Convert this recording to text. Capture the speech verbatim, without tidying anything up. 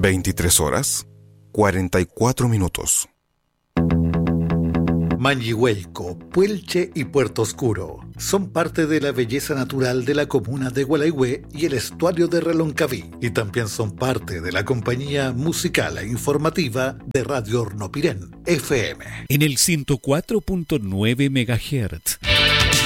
veintitrés horas, cuarenta y cuatro minutos. Mañihuelco, Puelche y Puerto Oscuro son parte de la belleza natural de la comuna de Gualeguay y el estuario de Reloncaví, y también son parte de la compañía musical e informativa de Radio Hornopirén, F M. En el ciento cuatro punto nueve megahertz.